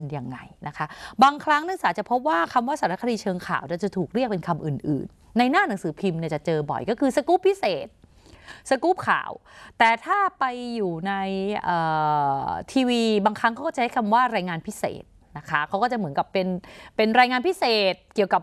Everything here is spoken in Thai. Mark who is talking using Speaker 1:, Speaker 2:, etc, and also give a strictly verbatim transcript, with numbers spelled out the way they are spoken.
Speaker 1: ยังไงนะคะบางครั้งนักศึกษาจะพบว่าคำว่าสารคดีเชิงข่าวจะถูกเรียกเป็นคำอื่นๆในหน้าหนังสือพิมพ์เนี่ยจะเจอบ่อยก็คือสกู๊ปพิเศษสกู๊ปข่าวแต่ถ้าไปอยู่ในทีวีบางครั้งเขาก็ใช้คำว่ารายงานพิเศษนะคะเขาก็จะเหมือนกับเป็นเป็นรายงานพิเศษเกี่ยวกับ